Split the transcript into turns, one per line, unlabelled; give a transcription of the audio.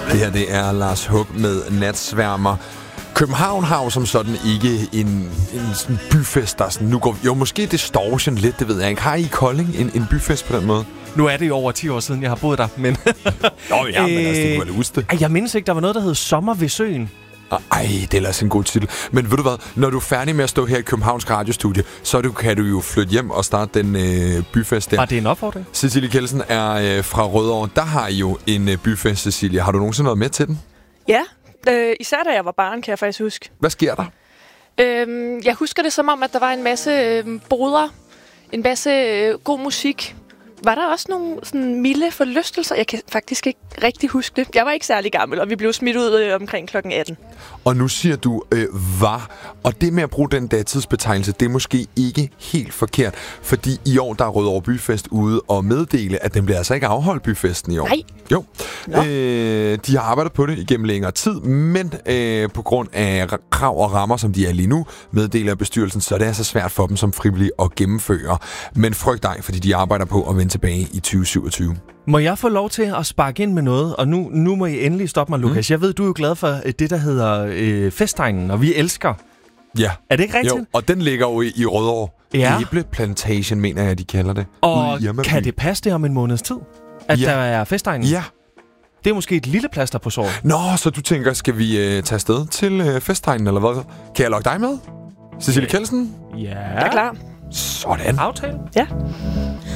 Det her, det er Lars Hug med Natsværmer. København har jo som sådan ikke en sådan byfest, der sådan, nu går jo måske distortion lidt, det ved jeg ikke. Har I i Kolding en byfest på den måde?
Nu er det jo over 10 år siden, jeg har boet der, men...
Nå ja, men altså, det kunne jeg huske det.
Jeg mindes ikke, der var noget, der hed Sommer ved Søen.
Ej, det er ellers en god titel. Men ved du hvad, når du er færdig med at stå her i Københavns radiostudie, så kan du jo flytte hjem og starte den byfest der.
Var det en opfordring?
Cecilie Kjeldsen er fra Rødovre. Der har I jo en byfest, Cecilie. Har du nogensinde været med til den?
Ja, især da jeg var barn, kan jeg faktisk huske.
Hvad sker der?
Jeg husker det som om, at der var en masse boder, en masse god musik. Var der også nogle sådan milde forlystelser? Jeg kan faktisk ikke rigtig huske det. Jeg var ikke særlig gammel, og vi blev smidt ud omkring klokken 18.
Og nu siger du var, og det med at bruge den datidsbetegnelse, det er måske ikke helt forkert, fordi i år der er Rødovre Byfest ude og meddele, at den bliver altså ikke afholdt byfesten i år.
Nej.
Jo. De har arbejdet på det igennem længere tid, men på grund af krav og rammer, som de er lige nu, meddeler bestyrelsen, så er det altså svært for dem som frivillige at gennemføre. Men frygt dig, fordi de arbejder på at vende tilbage i 2027.
Må jeg få lov til at sparke ind med noget? Og nu må I endelig stoppe mig, Lukas. Jeg ved, du er jo glad for det, der hedder Festegnen, og vi elsker.
Ja.
Er det ikke rigtigt?
Jo, og den ligger jo i Rødovre.
Ja.
Æbleplantation, mener jeg, de kalder det.
Og kan det passe det om en måneds tid, at der er Festegnen?
Ja.
Det er måske et lille plaster på såret.
Nå, så du tænker, skal vi tage afsted til Festegnen, eller hvad? Kan jeg lokke dig med? Cecilie Kjeldsen?
Ja.
Jeg er klar.
Sådan.
Aftale?
Ja.